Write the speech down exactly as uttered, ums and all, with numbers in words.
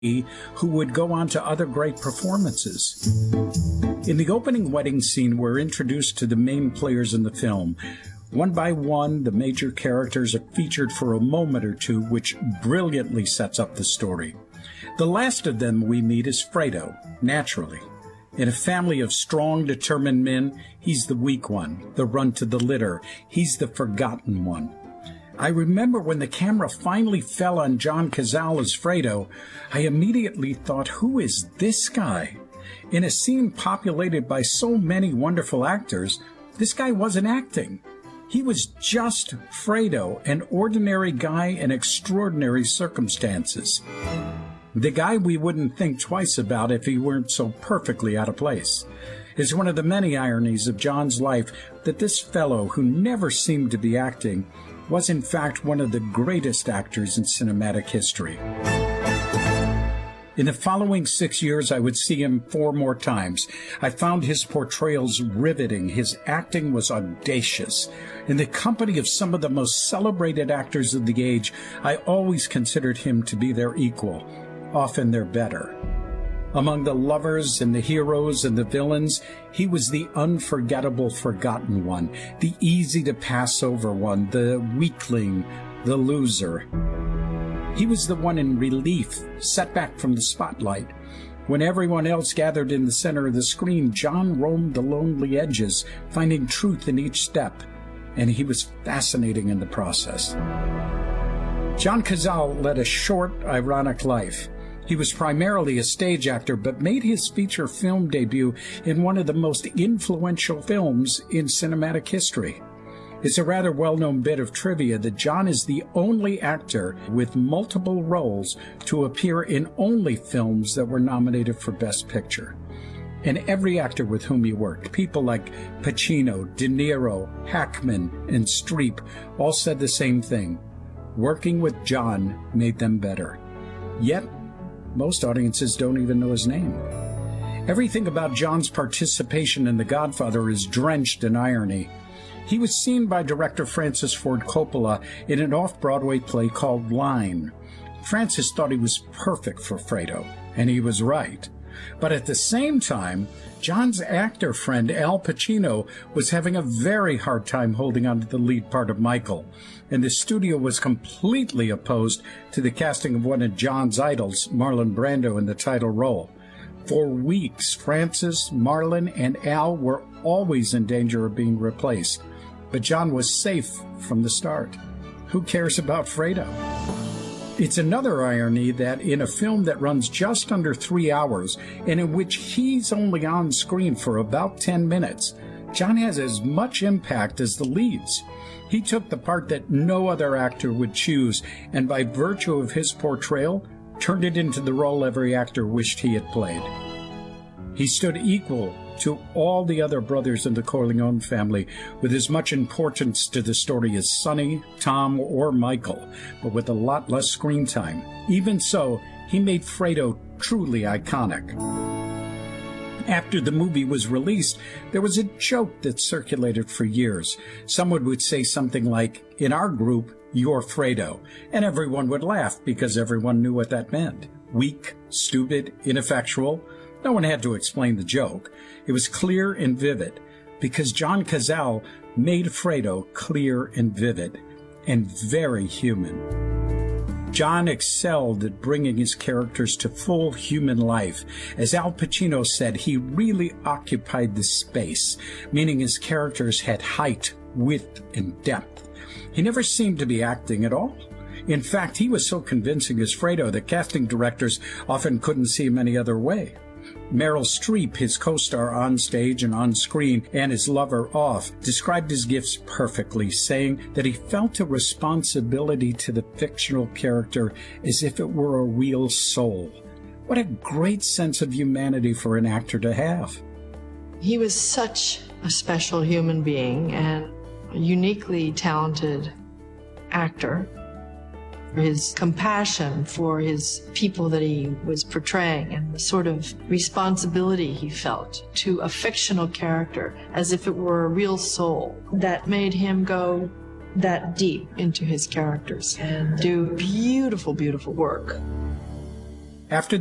who would go on to other great performances. In the opening wedding scene, we're introduced to the main players in the film. One by one, the major characters are featured for a moment or two, which brilliantly sets up the story. The last of them we meet is Fredo, naturally. In a family of strong, determined men, he's the weak one, the runt of the litter. He's the forgotten one. I remember when the camera finally fell on John Cazale as Fredo, I immediately thought, who is this guy? In a scene populated by so many wonderful actors, this guy wasn't acting. He was just Fredo, an ordinary guy in extraordinary circumstances. The guy we wouldn't think twice about if he weren't so perfectly out of place. It's one of the many ironies of John's life that this fellow, who never seemed to be acting, was in fact one of the greatest actors in cinematic history. In the following six years, I would see him four more times. I found his portrayals riveting. His acting was audacious. In the company of some of the most celebrated actors of the age, I always considered him to be their equal, often their better. Among the lovers and the heroes and the villains, he was the unforgettable forgotten one, the easy-to-pass-over one, the weakling, the loser. He was the one in relief, set back from the spotlight. When everyone else gathered in the center of the screen, John roamed the lonely edges, finding truth in each step, and he was fascinating in the process. John Cazale led a short, ironic life. He was primarily a stage actor, but made his feature film debut in one of the most influential films in cinematic history. It's a rather well-known bit of trivia that John is the only actor with multiple roles to appear in only films that were nominated for Best Picture. And every actor with whom he worked, people like Pacino, De Niro, Hackman, and Streep, all said the same thing. Working with John made them better. Yet, most audiences don't even know his name. Everything about John's participation in The Godfather is drenched in irony. He was seen by director Francis Ford Coppola in an off-Broadway play called Line. Francis thought he was perfect for Fredo, and he was right. But at the same time, John's actor friend Al Pacino was having a very hard time holding on to the lead part of Michael, and the studio was completely opposed to the casting of one of John's idols, Marlon Brando, in the title role. For weeks, Francis, Marlon, and Al were always in danger of being replaced, but John was safe from the start. Who cares about Fredo? It's another irony that in a film that runs just under three hours and in which he's only on screen for about ten minutes, John has as much impact as the leads. He took the part that no other actor would choose, and by virtue of his portrayal, turned it into the role every actor wished he had played. He stood equal to all the other brothers in the Corleone family, with as much importance to the story as Sonny, Tom, or Michael, but with a lot less screen time. Even so, he made Fredo truly iconic. After the movie was released, there was a joke that circulated for years. Someone would say something like, "In our group, you're Fredo," and everyone would laugh because everyone knew what that meant. Weak, stupid, ineffectual. No one had to explain the joke. It was clear and vivid, because John Cazale made Fredo clear and vivid, and very human. John excelled at bringing his characters to full human life. As Al Pacino said, he really occupied the space, meaning his characters had height, width, and depth. He never seemed to be acting at all. In fact, he was so convincing as Fredo that casting directors often couldn't see him any other way. Meryl Streep, his co-star on stage and on screen, and his lover off, described his gifts perfectly, saying that he felt a responsibility to the fictional character as if it were a real soul. What a great sense of humanity for an actor to have. He was such a special human being and a uniquely talented actor. His compassion for his people that he was portraying and the sort of responsibility he felt to a fictional character as if it were a real soul, that made him go that deep into his characters and do beautiful, beautiful work. After